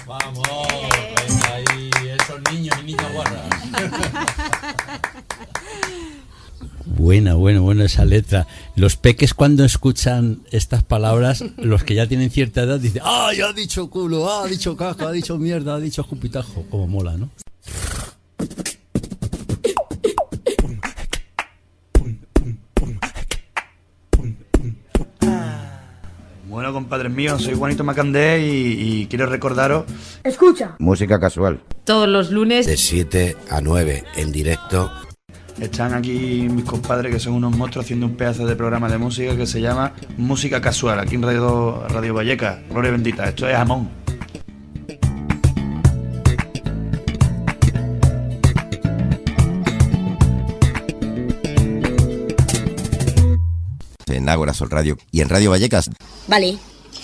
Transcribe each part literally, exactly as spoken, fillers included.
Vamos, venga ahí, esos niños y niñas guarras. Buena, buena, buena esa letra. Los peques cuando escuchan estas palabras, los que ya tienen cierta edad, dicen, ¡ah, ya ha dicho culo, ah, ha dicho caca, ha dicho mierda, ha dicho jupitajo! Como mola, ¿no? Bueno, compadres míos, soy Juanito Macandé y, y quiero recordaros... Escucha. Música casual. Todos los lunes. De siete a nueve, en directo. Están aquí mis compadres que son unos monstruos haciendo un pedazo de programa de música que se llama Música Casual, aquí en Radio, Radio Vallecas. Gloria bendita, esto es jamón. En Ágora Sol Radio y en Radio Vallecas. Vale.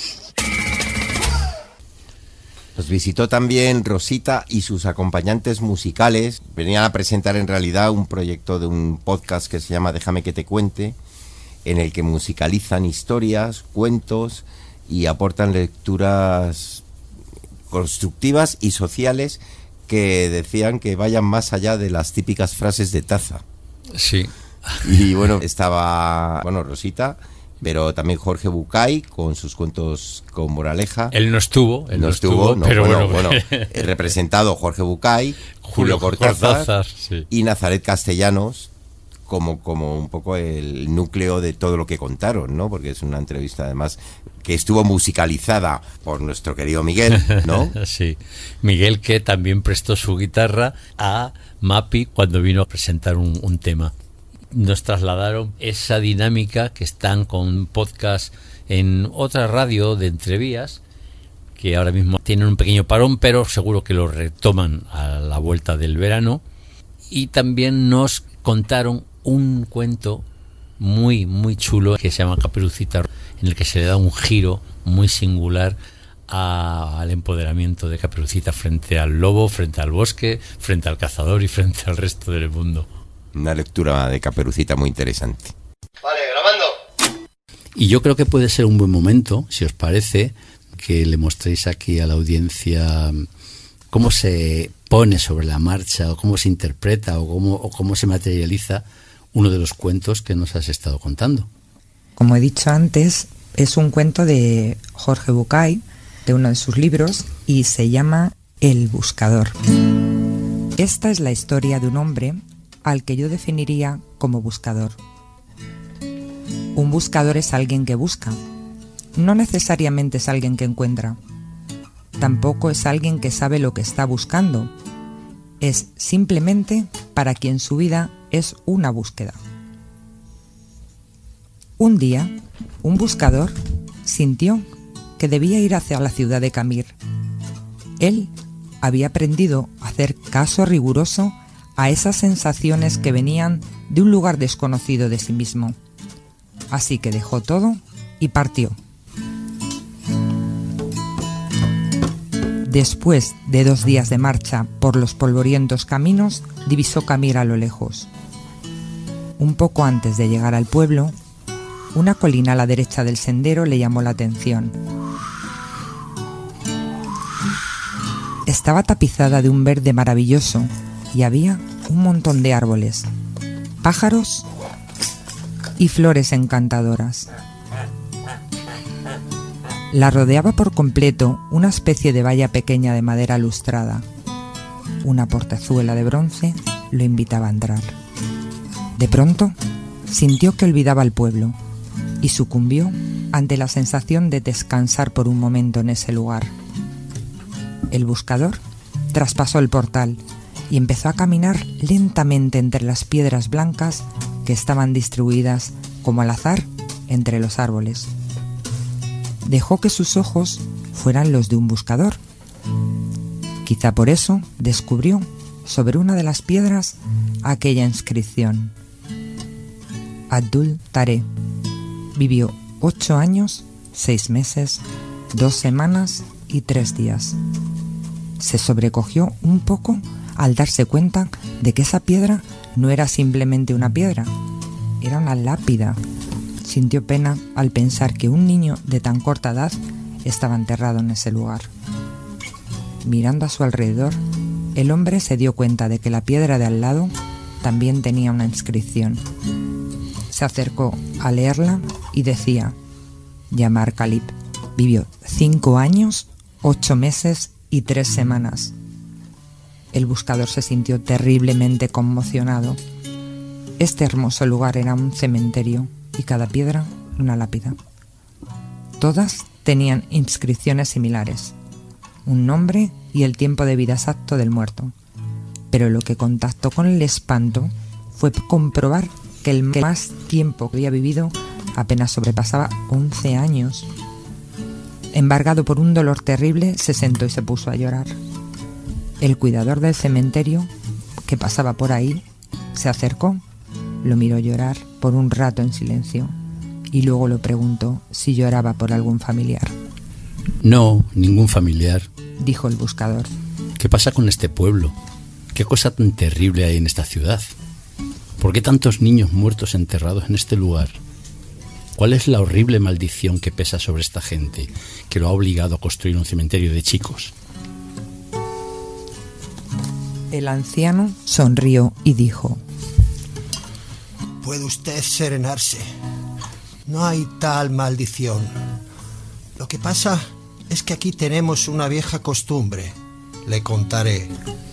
Nos visitó también Rosita y sus acompañantes musicales. Venían a presentar en realidad un proyecto de un podcast que se llama Déjame que te cuente, en el que musicalizan historias, cuentos y aportan lecturas constructivas y sociales que decían que vayan más allá de las típicas frases de taza. Sí. Y bueno, estaba, bueno, Rosita, pero también Jorge Bucay con sus cuentos con moraleja. Él no estuvo, él no, no estuvo, estuvo, no, pero bueno, bueno, bueno, representado Jorge Bucay, Julio, Julio Cortázar, Cortázar sí. y Nazaret Castellanos como, como un poco el núcleo de todo lo que contaron, ¿no? Porque es una entrevista además que estuvo musicalizada por nuestro querido Miguel, ¿no? Sí, Miguel que también prestó su guitarra a Mapi cuando vino a presentar un, un tema. Nos trasladaron esa dinámica que están con podcast en otra radio de Entrevías, que ahora mismo tienen un pequeño parón, pero seguro que lo retoman a la vuelta del verano. Y también nos contaron un cuento muy, muy chulo que se llama Caperucita, en el que se le da un giro muy singular a, al empoderamiento de Caperucita frente al lobo, frente al bosque, frente al cazador y frente al resto del mundo. Una lectura de Caperucita muy interesante. Vale, grabando. Y yo creo que puede ser un buen momento, si os parece, que le mostréis aquí a la audiencia cómo se pone sobre la marcha, o cómo se interpreta, o cómo, o cómo se materializa uno de los cuentos que nos has estado contando. Como he dicho antes, es un cuento de Jorge Bucay, de uno de sus libros, y se llama El Buscador. Esta es la historia de un hombre al que yo definiría como buscador. Un buscador es alguien que busca. No necesariamente es alguien que encuentra. Tampoco es alguien que sabe lo que está buscando. Es simplemente para quien su vida es una búsqueda. Un día, un buscador sintió que debía ir hacia la ciudad de Camir. Él había aprendido a hacer caso riguroso a esas sensaciones que venían de un lugar desconocido de sí mismo. Así que dejó todo y partió. Después de dos días de marcha por los polvorientos caminos, divisó Camir a lo lejos. Un poco antes de llegar al pueblo, una colina a la derecha del sendero le llamó la atención. Estaba tapizada de un verde maravilloso y había un montón de árboles, pájaros y flores encantadoras. La rodeaba por completo una especie de valla pequeña de madera lustrada. Una portezuela de bronce lo invitaba a entrar. De pronto, sintió que olvidaba el pueblo y sucumbió ante la sensación de descansar por un momento en ese lugar. El buscador traspasó el portal y empezó a caminar lentamente entre las piedras blancas que estaban distribuidas como al azar entre los árboles. Dejó que sus ojos fueran los de un buscador. Quizá por eso descubrió sobre una de las piedras aquella inscripción: Abdul Tareh vivió ocho años, seis meses, dos semanas y tres días. Se sobrecogió un poco al darse cuenta de que esa piedra no era simplemente una piedra, era una lápida. Sintió pena al pensar que un niño de tan corta edad estaba enterrado en ese lugar. Mirando a su alrededor, el hombre se dio cuenta de que la piedra de al lado también tenía una inscripción. Se acercó a leerla y decía: Yamar Khalib vivió cinco años, ocho meses y tres semanas. El buscador se sintió terriblemente conmocionado. Este hermoso lugar era un cementerio y cada piedra una lápida. Todas tenían inscripciones similares, un nombre y el tiempo de vida exacto del muerto. Pero lo que contactó con el espanto fue comprobar que el que más tiempo que había vivido apenas sobrepasaba once años. Embargado por un dolor terrible, se sentó y se puso a llorar. El cuidador del cementerio, que pasaba por ahí, se acercó, lo miró llorar por un rato en silencio y luego lo preguntó si lloraba por algún familiar. No, ningún familiar, dijo el buscador. ¿Qué pasa con este pueblo? ¿Qué cosa tan terrible hay en esta ciudad? ¿Por qué tantos niños muertos enterrados en este lugar? ¿Cuál es la horrible maldición que pesa sobre esta gente que lo ha obligado a construir un cementerio de chicos? El anciano sonrió y dijo: Puede usted serenarse. No hay tal maldición. Lo que pasa es que aquí tenemos una vieja costumbre. Le contaré.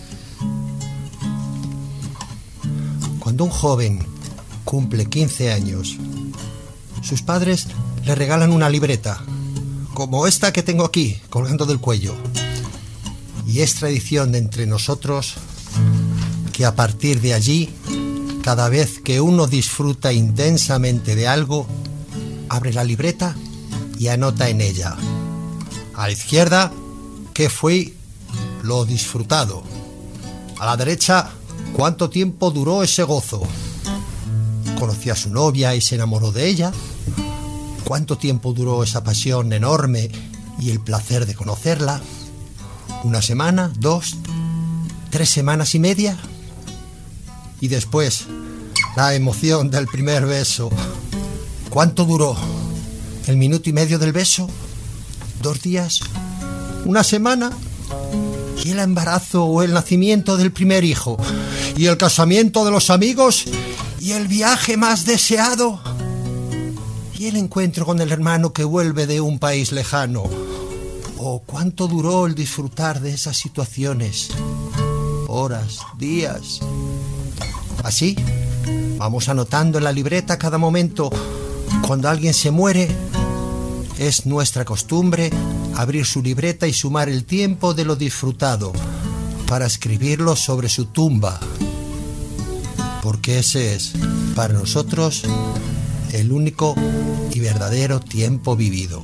Cuando un joven cumple quince años, sus padres le regalan una libreta, como esta que tengo aquí, colgando del cuello. Y es tradición de entre nosotros que a partir de allí, cada vez que uno disfruta intensamente de algo, abre la libreta y anota en ella: a la izquierda, ¿qué fue lo disfrutado? A la derecha, ¿cuánto tiempo duró ese gozo? ¿Conoció a su novia y se enamoró de ella? ¿Cuánto tiempo duró esa pasión enorme y el placer de conocerla? ¿Una semana? ¿Dos? ¿Tres semanas y media? Y después, la emoción del primer beso. ¿Cuánto duró? ¿El minuto y medio del beso? ¿Dos días? ¿Una semana? ¿Y el embarazo o el nacimiento del primer hijo? ¿Y el casamiento de los amigos? ¿Y el viaje más deseado? ¿Y el encuentro con el hermano que vuelve de un país lejano? ¿O cuánto duró el disfrutar de esas situaciones? Horas, días. Así, vamos anotando en la libreta cada momento. Cuando alguien se muere, es nuestra costumbre abrir su libreta y sumar el tiempo de lo disfrutado para escribirlo sobre su tumba. Porque ese es, para nosotros, el único y verdadero tiempo vivido.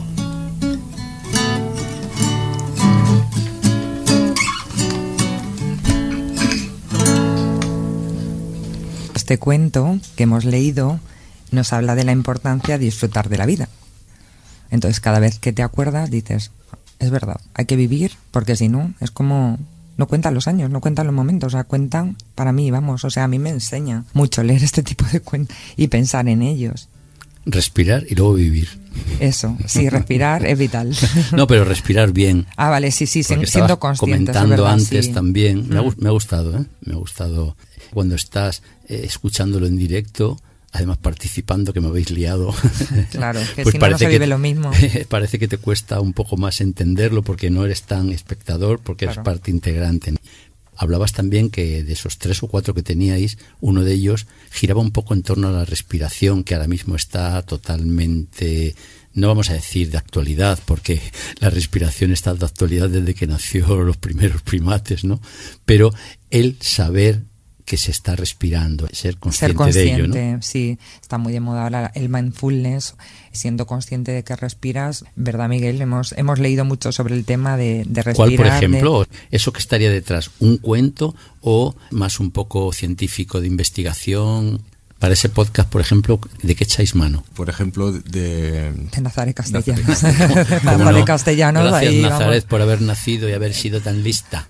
Este cuento que hemos leído nos habla de la importancia de disfrutar de la vida. Entonces, cada vez que te acuerdas, dices: es verdad, hay que vivir, porque si no, es como... no cuentan los años, no cuentan los momentos, o sea, cuentan para mí, vamos, o sea, a mí me enseña mucho leer este tipo de cuentos y pensar en ellos. Respirar y luego vivir. Eso, sí, respirar es vital. No, pero respirar bien. Ah, vale, sí, sí, porque siendo consciente. Comentando verdad, antes sí. también, Mm. me, ha, me ha gustado, ¿eh? Me ha gustado cuando estás eh, escuchándolo en directo, además participando, que me habéis liado. Claro, que Pues si no, no se que vive te- lo mismo. Parece que te cuesta un poco más entenderlo porque no eres tan espectador, porque Claro. eres parte integrante. Hablabas también que de esos tres o cuatro que teníais, uno de ellos giraba un poco en torno a la respiración, que ahora mismo está totalmente, no vamos a decir de actualidad, porque la respiración está de actualidad desde que nació los primeros primates, ¿no? Pero el saber que se está respirando, ser consciente, Ser consciente, de ello, ¿no? sí, está muy de moda ahora el mindfulness, siendo consciente de que respiras, ¿verdad, Miguel? Hemos hemos leído mucho sobre el tema de, de respirar. ¿Cuál, por de- ejemplo? ¿Eso que estaría detrás? ¿Un cuento o más un poco científico de investigación? Para ese podcast, por ejemplo, ¿de qué echáis mano? Por ejemplo, de... De Nazaret Castellanos. Nazaret ¿Cómo Nazaret no? Castellanos, Gracias, ahí Nazaret, vamos. por haber nacido y haber sido tan lista.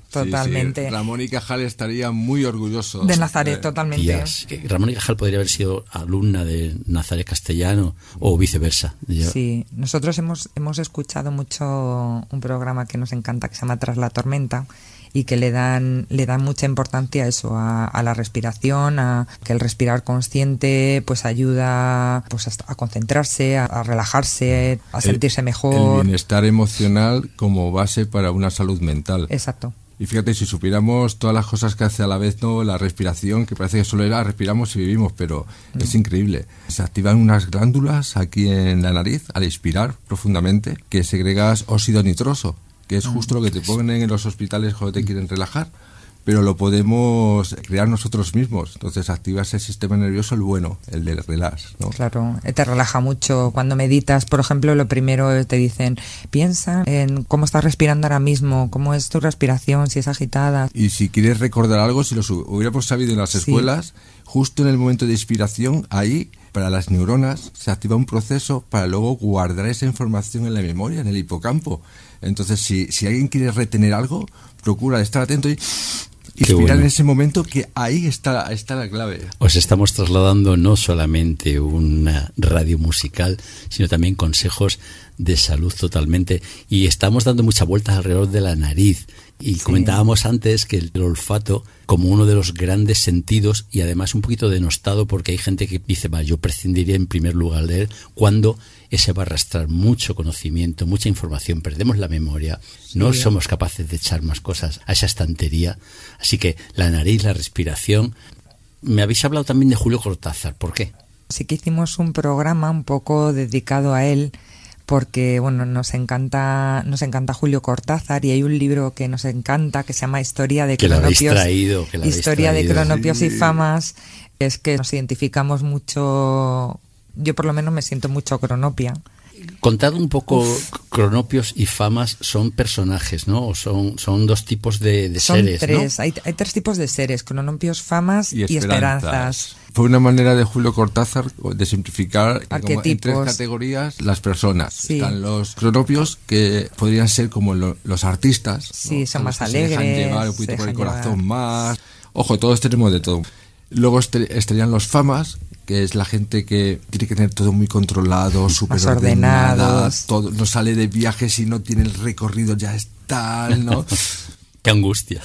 totalmente. Sí, sí. Ramón y Cajal estaría muy orgulloso. De Nazaret, eh, totalmente. Tías, que Ramón y Cajal podría haber sido alumna de Nazaret Castellano o viceversa. Yo, Sí, nosotros hemos, hemos escuchado mucho un programa que nos encanta que se llama Tras la tormenta y que le dan le dan mucha importancia a eso, a, a la respiración, a que el respirar consciente pues ayuda pues a, a concentrarse, a, a relajarse, a sentirse el, mejor. El bienestar emocional como base para una salud mental. Exacto. Y fíjate, si supiéramos todas las cosas que hace a la vez, ¿no? La respiración, que parece que solo era respiramos y vivimos, pero mm. es increíble. Se activan unas glándulas aquí en la nariz al inspirar profundamente que segregas óxido nitroso, que es justo lo que te ponen en los hospitales cuando te quieren relajar, pero lo podemos crear nosotros mismos. Entonces activas el sistema nervioso, el bueno, el del relax, ¿no? Claro, te relaja mucho. Cuando meditas, por ejemplo, lo primero te dicen, piensa en cómo estás respirando ahora mismo, cómo es tu respiración, si es agitada. Y si quieres recordar algo, si lo hubiéramos sabido en las Sí. escuelas, justo en el momento de inspiración, ahí, para las neuronas, se activa un proceso para luego guardar esa información en la memoria, en el hipocampo. Entonces, si, si alguien quiere retener algo, procura estar atento y inspirar bueno. en ese momento, que ahí está, está la clave. Os estamos trasladando no solamente una radio musical, sino también consejos de salud totalmente. Y estamos dando muchas vueltas alrededor de la nariz. Y Sí. comentábamos antes que el olfato, como uno de los grandes sentidos, y además un poquito denostado, porque hay gente que dice, va, yo prescindiría en primer lugar de él, cuando ese va a arrastrar mucho conocimiento, mucha información, perdemos la memoria, no Sí. somos capaces de echar más cosas a esa estantería. Así que la nariz, la respiración. Me habéis hablado también de Julio Cortázar, ¿por qué? Sí que hicimos un programa un poco dedicado a él, porque bueno, nos encanta nos encanta Julio Cortázar y hay un libro que nos encanta que se llama Historia de Que lo habéis cronopios traído, que lo habéis Historia de traído. cronopios y Sí. famas. Es que nos identificamos mucho, yo por lo menos me siento mucho cronopia. Contad un poco, cronopios y famas son personajes, ¿no? O son, son dos tipos de, de Son seres, tres, ¿no? hay, hay tres tipos de seres, cronopios, famas y, Y esperanzas. esperanzas. Fue una manera de Julio Cortázar de simplificar como en Arquetipos. tres categorías las personas. Sí. Están los cronopios, que podrían ser como lo- los artistas. Sí, ¿no? son Los más que se dejan alegres, llevar un se poquito por el dejan corazón llevar. más. Ojo, todos tenemos de todo. Luego este- estarían los famas, que es la gente que tiene que tener todo muy controlado, súper ordenada, ordenados. todo, no sale de viaje si no tiene el recorrido, ya está, ¿no? Qué angustia.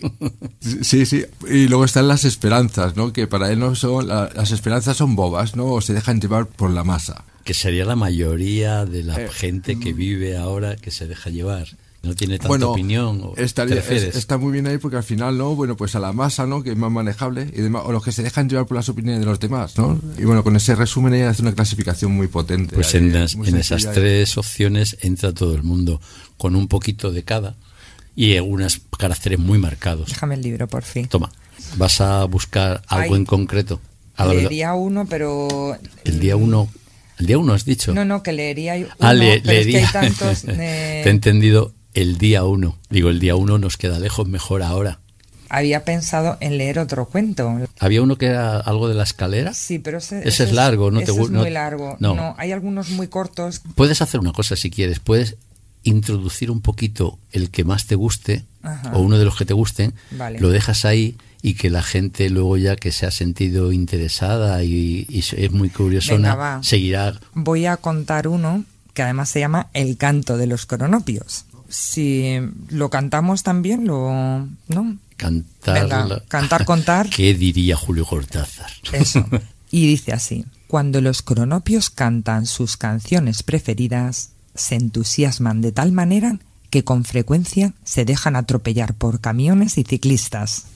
Sí, sí. Y luego están las esperanzas, ¿no? Que para él no son, la- las esperanzas son bobas, ¿no? O se dejan llevar por la masa. Que sería la mayoría de la Eh, gente que vive ahora que se deja llevar. No tiene tanta Bueno, opinión. ¿O estaría- te refieres? es- está muy bien ahí porque al final, ¿no? Bueno, pues a la masa, ¿no? Que es más manejable y demás, o los que se dejan llevar por las opiniones de los demás, ¿no? Y bueno, con ese resumen ella hace una clasificación muy potente. Pues ahí, en, las- muy en esas sencilla. tres opciones entra todo el mundo, con un poquito de cada y algunos caracteres muy marcados. Déjame el libro, por fin. Toma, ¿vas a buscar algo Ay, en concreto? A la- Leería uno, pero... el día uno, el día uno has dicho. No, no, que leería uno, Ah, le- pero es que leería. hay tantos... eh, Te he entendido, el día uno. Digo, el día uno nos queda lejos, mejor ahora. Había pensado en leer otro cuento. Había uno que era algo de la escalera. Sí, pero ese, Ese es largo, no te ese gu- es no- muy largo. no. No. hay algunos muy cortos. Puedes hacer una cosa si quieres, puedes introducir un poquito el que más te guste, Ajá. o uno de los que te gusten, Vale. lo dejas ahí y que la gente luego ya que se ha sentido interesada y, y es muy curiosona, Venga, va. seguirá. Voy a contar uno que además se llama El canto de los cronopios. Si lo cantamos también, lo... ¿no? Cantar, Venga, la- cantar, contar. ¿Qué diría Julio Cortázar? Eso. Y dice así: cuando los cronopios cantan sus canciones preferidas, se entusiasman de tal manera que con frecuencia se dejan atropellar por camiones y ciclistas.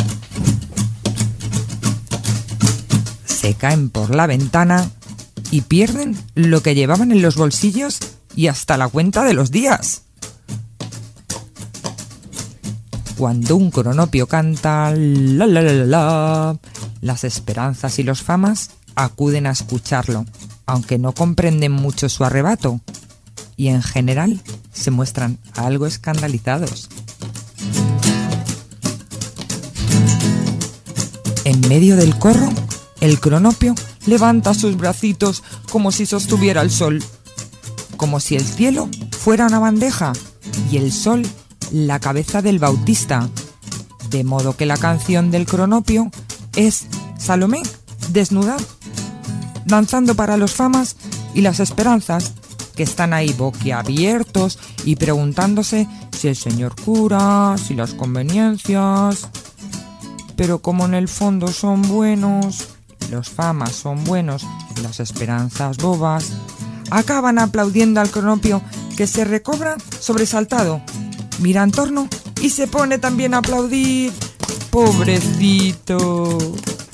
Se caen por la ventana y pierden lo que llevaban en los bolsillos y hasta la cuenta de los días. Cuando un cronopio canta la la la la la, las esperanzas y los famas acuden a escucharlo, aunque no comprenden mucho su arrebato, y en general se muestran algo escandalizados. En medio del corro, el cronopio levanta sus bracitos como si sostuviera el sol, como si el cielo fuera una bandeja y el sol la cabeza del Bautista, de modo que la canción del cronopio es Salomé, desnuda, danzando para los famas y las esperanzas, que están ahí boquiabiertos y preguntándose si el señor cura, si las conveniencias. Pero como en el fondo son buenos, los famas son buenos y las esperanzas bobas, acaban aplaudiendo al cronopio, que se recobra sobresaltado, mira en torno y se pone también a aplaudir. ¡Pobrecito!